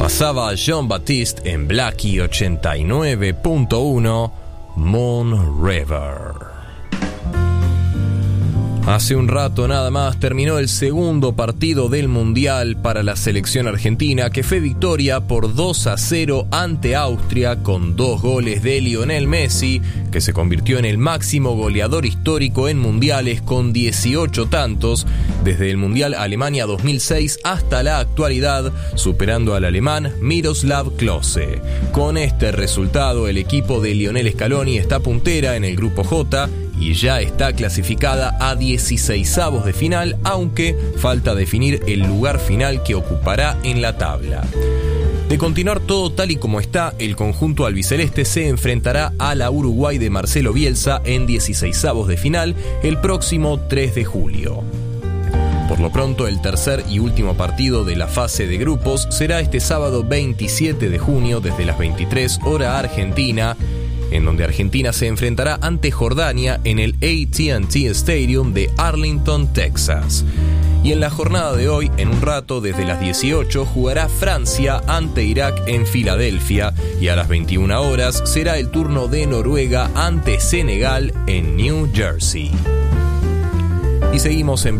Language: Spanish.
Pasaba Jean-Baptiste en Blackie 89.1 Moon River. Hace un rato nada más terminó el segundo partido del Mundial para la selección argentina, que fue victoria por 2-0 ante Austria con 2 goles de Lionel Messi, que se convirtió en el máximo goleador histórico en mundiales con 18 tantos, desde el Mundial Alemania 2006 hasta la actualidad, superando al alemán Miroslav Klose. Con este resultado, el equipo de Lionel Scaloni está puntera en el grupo J y ya está clasificada a 16avos de final, aunque falta definir el lugar final que ocupará en la tabla. De continuar todo tal y como está, el conjunto albiceleste se enfrentará a la Uruguay de Marcelo Bielsa en 16avos de final el próximo 3 de julio. Por lo pronto, el tercer y último partido de la fase de grupos será este sábado 27 de junio desde las 23 hora argentina, en donde Argentina se enfrentará ante Jordania en el AT&T Stadium de Arlington, Texas. Y en la jornada de hoy, en un rato desde las 18, jugará Francia ante Irak en Filadelfia, y a las 21 horas será el turno de Noruega ante Senegal en New Jersey. Y seguimos en